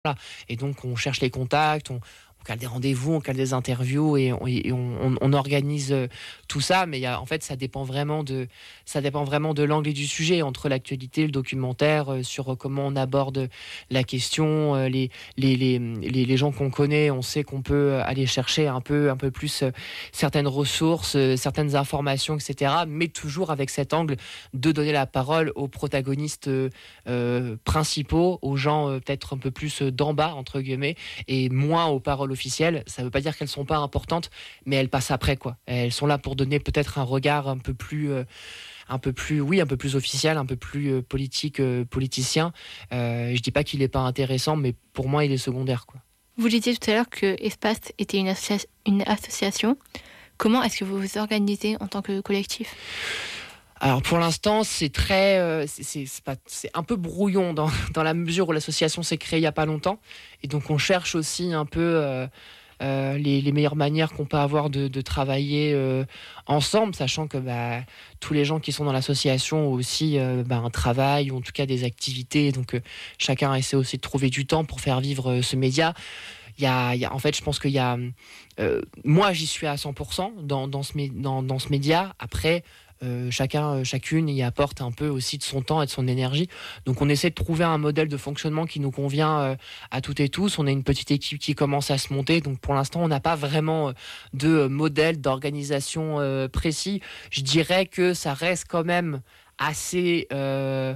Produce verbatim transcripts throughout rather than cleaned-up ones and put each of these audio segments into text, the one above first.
Voilà. Et donc on cherche les contacts, on, on cale des rendez-vous, on cale des interviews et on, et on, on, on organise euh, tout ça. Mais il y a, en fait, ça dépend vraiment de, ça dépend vraiment de l'angle et du sujet, entre l'actualité, le documentaire, euh, sur comment on aborde la question, euh, les, les, les, les, les gens qu'on connaît, on sait qu'on peut aller chercher un peu, un peu plus euh, certaines ressources, euh, certaines informations, et cetera. Mais toujours avec cet angle de donner la parole aux protagonistes euh, euh, principaux, aux gens euh, peut-être un peu plus d'en bas, entre guillemets, et moins aux paroles officielles. Ça ne veut pas dire qu'elles ne sont pas importantes, mais elles passent après, quoi. Elles sont là pour donner peut-être un regard un peu plus... Euh, un peu plus, oui, un peu plus officiel, un peu plus euh, politique, euh, politicien. Euh, je dis pas qu'il n'est pas intéressant, mais pour moi, il est secondaire, quoi. Vous disiez tout à l'heure que Espace était une, associa- une association. Comment est-ce que vous vous organisez en tant que collectif ? Alors pour l'instant, c'est très, euh, c'est, c'est, c'est, pas, c'est un peu brouillon dans, dans la mesure où l'association s'est créée il y a pas longtemps, et donc on cherche aussi un peu euh, euh, les, les meilleures manières qu'on peut avoir de, de travailler euh, ensemble, sachant que bah, tous les gens qui sont dans l'association ont aussi euh, bah, un travail ou en tout cas des activités, donc euh, chacun essaie aussi de trouver du temps pour faire vivre euh, ce média. Il y a, il y a, en fait, je pense qu'il y a, euh, moi j'y suis à cent pour cent dans, dans, ce, dans, dans ce média. Après. Euh, chacun, chacune y apporte un peu aussi de son temps et de son énergie. Donc on essaie de trouver un modèle de fonctionnement qui nous convient euh, à toutes et tous. On a une petite équipe qui commence à se monter. Donc pour l'instant, on n'a pas vraiment de modèle d'organisation euh, précis. Je dirais que ça reste quand même assez... Euh,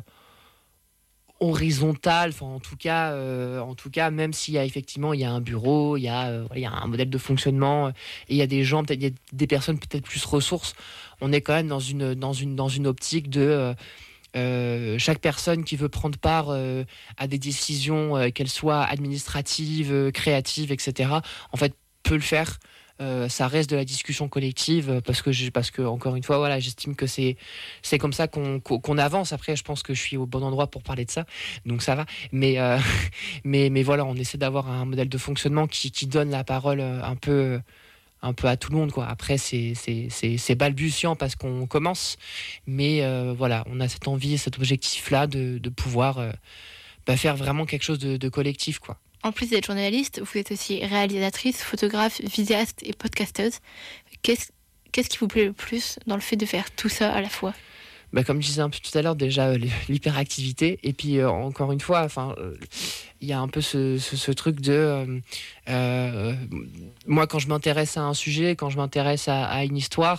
horizontal, enfin en tout cas, euh, en tout cas, même s'il y a effectivement il y a un bureau, il y a euh, il y a un modèle de fonctionnement, euh, et il y a des gens, peut-être il y a des personnes peut-être plus ressources. On est quand même dans une dans une dans une optique de euh, euh, chaque personne qui veut prendre part euh, à des décisions, euh, qu'elles soient administratives, euh, créatives, et cetera. En fait, peut le faire. Euh, ça reste de la discussion collective parce que je, parce que encore une fois voilà, j'estime que c'est c'est comme ça qu'on qu'on avance. Après je pense que je suis au bon endroit pour parler de ça, donc ça va, mais euh, mais mais voilà, on essaie d'avoir un modèle de fonctionnement qui qui donne la parole un peu un peu à tout le monde, quoi. Après c'est c'est c'est c'est balbutiant parce qu'on commence, mais euh, voilà, on a cette envie, cet objectif là de de pouvoir euh, bah, faire vraiment quelque chose de, de collectif, quoi. En plus d'être journaliste, vous êtes aussi réalisatrice, photographe, vidéaste et podcasteuse. Qu'est-ce, qu'est-ce qui vous plaît le plus dans le fait de faire tout ça à la fois ? Bah, comme je disais un peu tout à l'heure, déjà euh, l'hyperactivité. Et puis euh, encore une fois, enfin, euh, il y a un peu ce, ce, ce truc de... Euh, euh, moi, quand je m'intéresse à un sujet, quand je m'intéresse à, à une histoire,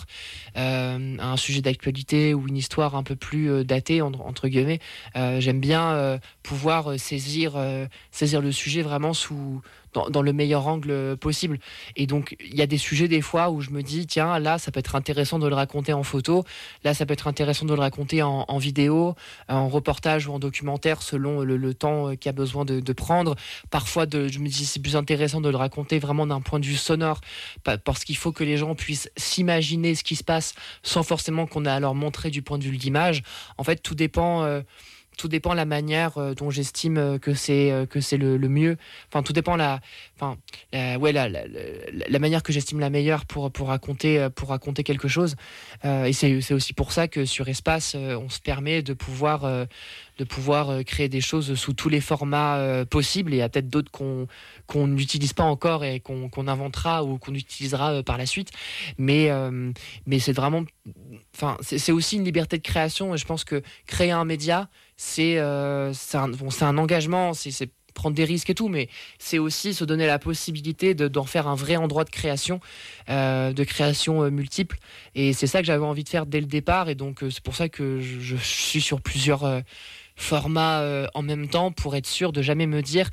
euh, à un sujet d'actualité ou une histoire un peu plus euh, datée, entre, entre guillemets, euh, j'aime bien euh, pouvoir saisir, euh, saisir le sujet vraiment sous... Dans, dans le meilleur angle possible. Et donc, il y a des sujets des fois où je me dis, tiens, là, ça peut être intéressant de le raconter en photo, là, ça peut être intéressant de le raconter en, en vidéo, en reportage ou en documentaire, selon le, le temps qu'il y a besoin de, de prendre. Parfois, de, je me dis, c'est plus intéressant de le raconter vraiment d'un point de vue sonore, parce qu'il faut que les gens puissent s'imaginer ce qui se passe sans forcément qu'on ait à leur montrer du point de vue de l'image. En fait, tout dépend... Euh, Tout dépend la manière euh, dont j'estime que c'est euh, que c'est le, le mieux. Enfin, tout dépend la, enfin, la, ouais, la, la, la, la manière que j'estime la meilleure pour pour raconter pour raconter quelque chose. Euh, et c'est c'est aussi pour ça que sur Espace, euh, on se permet de pouvoir euh, de pouvoir euh, créer des choses sous tous les formats euh, possibles. Et il y a peut-être d'autres qu'on qu'on n'utilise pas encore et qu'on qu'on inventera ou qu'on utilisera euh, par la suite. Mais euh, mais c'est vraiment, enfin, c'est, c'est aussi une liberté de création. Et je pense que créer un média, c'est euh, c'est, un, bon, c'est un engagement, c'est, c'est prendre des risques et tout, mais c'est aussi se donner la possibilité de, d'en faire un vrai endroit de création, euh, de création euh, multiple. Et c'est ça que j'avais envie de faire dès le départ. Et donc euh, c'est pour ça que je, je suis sur plusieurs euh, formats euh, en même temps, pour être sûr de jamais me dire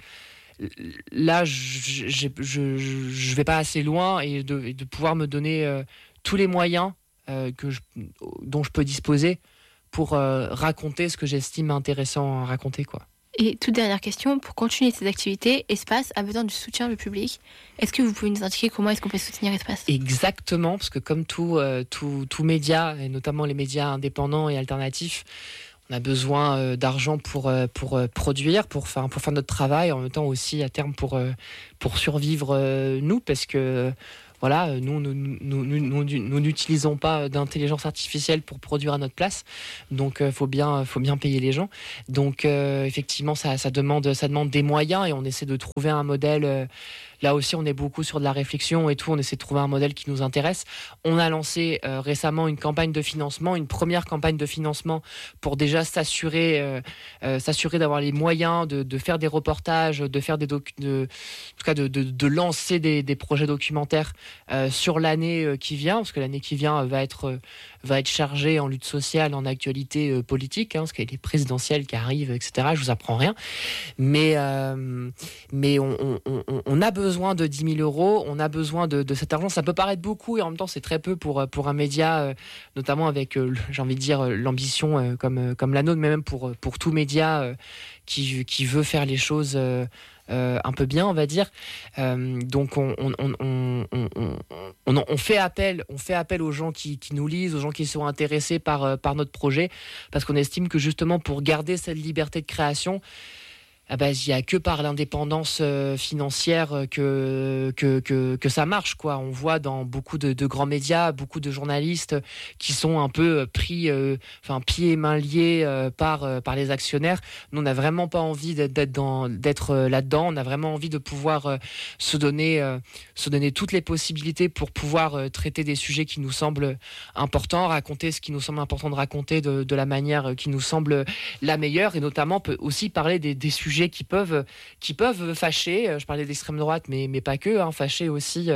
là je je, je, je vais pas assez loin, et de, et de pouvoir me donner euh, tous les moyens euh, que je, dont je peux disposer pour euh, raconter ce que j'estime intéressant à raconter, quoi. Et toute dernière question, pour continuer ces activités, Espace a besoin du soutien du public. Est-ce que vous pouvez nous indiquer comment est-ce qu'on peut soutenir Espace ? Exactement, parce que comme tout, euh, tout, tout média, et notamment les médias indépendants et alternatifs, on a besoin euh, d'argent pour, euh, pour euh, produire, pour faire, pour faire notre travail, en même temps aussi à terme pour, euh, pour survivre euh, nous, parce que voilà, nous, nous, nous, nous, nous, nous n'utilisons pas d'intelligence artificielle pour produire à notre place, donc il euh, faut bien, faut bien payer les gens. Donc euh, effectivement, ça, ça demande, ça demande des moyens et on essaie de trouver un modèle. Euh, Là aussi, on est beaucoup sur de la réflexion et tout. On essaie de trouver un modèle qui nous intéresse. On a lancé euh, récemment une campagne de financement, une première campagne de financement pour déjà s'assurer, euh, euh, s'assurer d'avoir les moyens de, de faire des reportages, de faire des docu- de, en tout cas de, de, de lancer des, des projets documentaires euh, sur l'année euh, qui vient, parce que l'année qui vient euh, va être euh, va être chargée en lutte sociale, en actualité euh, politique, hein, parce qu'il y a les présidentielles qui arrivent, et cetera. Je vous apprends rien, mais euh, mais on, on, on, on a besoin besoin de dix mille euros, on a besoin de, de cet argent. Ça peut paraître beaucoup et en même temps c'est très peu pour, pour un média, euh, notamment avec, euh, j'ai envie de dire, l'ambition euh, comme, comme la nôtre, mais même pour, pour tout média euh, qui, qui veut faire les choses euh, euh, un peu bien, on va dire. Euh, donc on, on, on, on, on, on, on, fait appel, on fait appel aux gens qui, qui nous lisent, aux gens qui sont intéressés par, par notre projet, parce qu'on estime que justement pour garder cette liberté de création, ah ben, il n'y a que par l'indépendance euh, financière que, que, que, que ça marche, quoi. On voit dans beaucoup de, de grands médias, beaucoup de journalistes qui sont un peu pris, euh, enfin, pieds et mains liés euh, par, euh, par les actionnaires. Nous, on n'a vraiment pas envie d'être, d'être, dans, d'être euh, là-dedans. On a vraiment envie de pouvoir euh, se, donner, euh, se donner toutes les possibilités pour pouvoir euh, traiter des sujets qui nous semblent importants, raconter ce qui nous semble important de raconter de, de la manière qui nous semble la meilleure, et notamment peut aussi parler des, des sujets qui peuvent, qui peuvent fâcher. Je parlais d'extrême droite, mais, mais pas que, hein, fâcher aussi,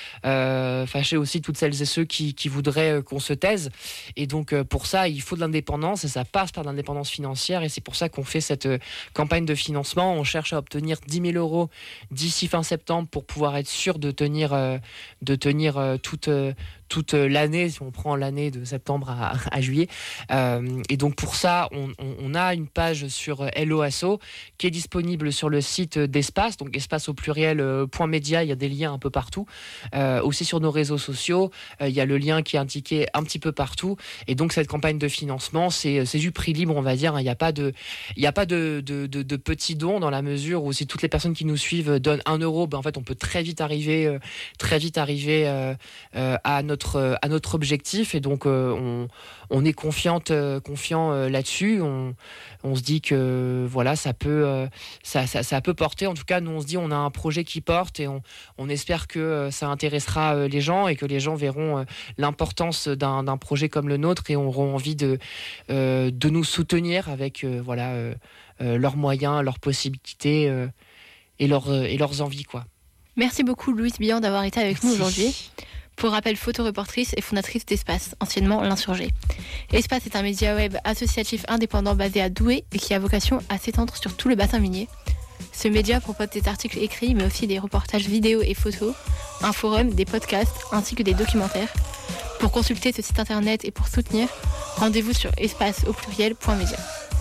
euh, fâcher aussi toutes celles et ceux qui, qui voudraient qu'on se taise. Et donc pour ça, il faut de l'indépendance, et ça passe par l'indépendance financière, et c'est pour ça qu'on fait cette campagne de financement. On cherche à obtenir dix mille euros d'ici fin septembre pour pouvoir être sûr de tenir, de tenir toute, toute l'année, si on prend l'année de septembre à, à juillet. Euh, et donc pour ça, on, on, on a une page sur Hello Asso qui est disponible sur le site d'Espace, donc espace au pluriel euh, point média, il y a des liens un peu partout. Euh, aussi sur nos réseaux sociaux, euh, il y a le lien qui est indiqué un petit peu partout. Et donc cette campagne de financement, c'est, c'est du prix libre, on va dire. Il n'y a pas de, il n'y a pas de, de, de, de petits dons, dans la mesure où si toutes les personnes qui nous suivent donnent un euro, ben en fait on peut très vite arriver, euh, très vite arriver euh, euh, à notre, à notre objectif. Et donc euh, on, on est confiante, euh, confiant euh, là-dessus. On, on se dit que voilà, ça peut, euh, ça, ça, ça peut porter. En tout cas, nous on se dit on a un projet qui porte, et on, on espère que euh, ça intéressera euh, les gens, et que les gens verront euh, l'importance d'un, d'un projet comme le nôtre, et auront envie de, euh, de nous soutenir avec euh, voilà, euh, euh, leurs moyens, leurs possibilités euh, et, leurs, euh, et leurs envies, quoi. Merci beaucoup Louise Billan d'avoir été avec Merci. nous aujourd'hui. Pour rappel, photoreportrice et fondatrice d'Espace, anciennement l'Insurgé. Espace est un média web associatif indépendant basé à Douai et qui a vocation à s'étendre sur tout le bassin minier. Ce média propose des articles écrits, mais aussi des reportages vidéo et photos, un forum, des podcasts ainsi que des documentaires. Pour consulter ce site internet et pour soutenir, rendez-vous sur espace au pluriel point média.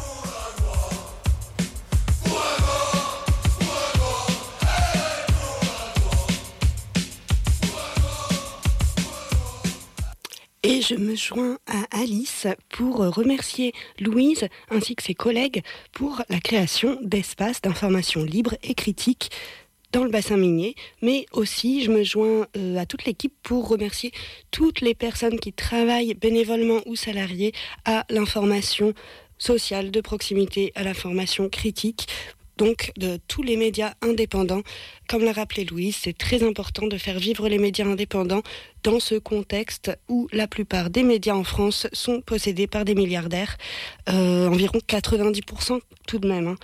Et je me joins à Alice pour remercier Louise ainsi que ses collègues pour la création d'espaces d'information libre et critique dans le bassin minier, mais aussi je me joins euh, à toute l'équipe pour remercier toutes les personnes qui travaillent bénévolement ou salariées à l'information sociale de proximité, à l'information critique, donc de tous les médias indépendants. Comme l'a rappelé Louise, c'est très important de faire vivre les médias indépendants dans ce contexte où la plupart des médias en France sont possédés par des milliardaires, euh, environ quatre-vingt-dix pour cent tout de même. Hein.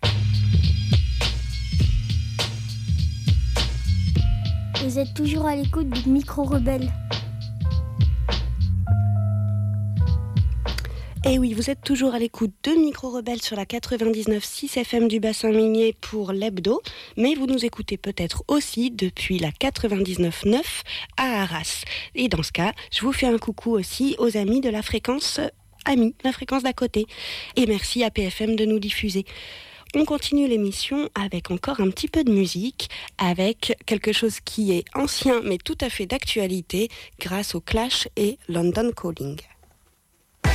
Vous êtes toujours à l'écoute du Micro Rebelle. Et oui, vous êtes toujours à l'écoute de Micro Rebelle sur la quatre-vingt-dix-neuf virgule six F M du bassin minier pour l'hebdo, mais vous nous écoutez peut-être aussi depuis la quatre-vingt-dix-neuf virgule neuf à Arras. Et dans ce cas, je vous fais un coucou aussi aux amis de la fréquence Ami, la fréquence d'à côté. Et merci à P F M de nous diffuser. On continue l'émission avec encore un petit peu de musique, avec quelque chose qui est ancien mais tout à fait d'actualité grâce au Clash et London Calling.